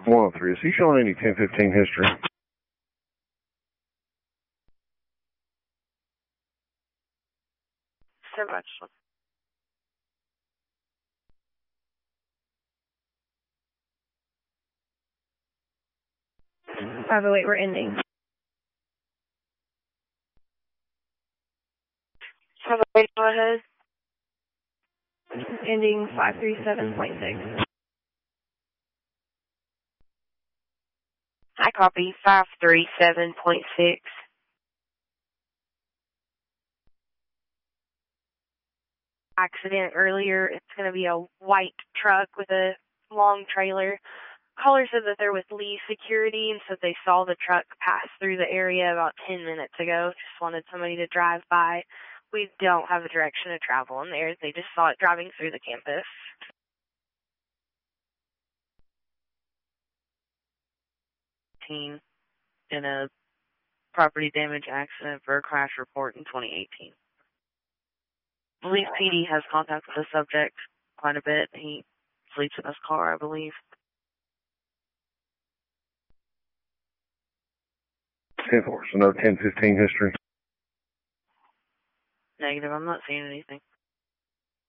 103. Is he showing any 1015 history? So much. 508, we're ending. 508, go ahead. Ending 537.6. I copy 537.6. Accident earlier. It's going to be a white truck with a long trailer. Caller said that they're with Lee Security and said they saw the truck pass through the area about 10 minutes ago. Just wanted somebody to drive by. We don't have a direction of travel in there. They just saw it driving through the campus. In a property damage accident for a crash report in 2018. Police PD has contact with the subject quite a bit. He sleeps in his car, I believe. 10-4, so no 1015 history. Negative, I'm not seeing anything.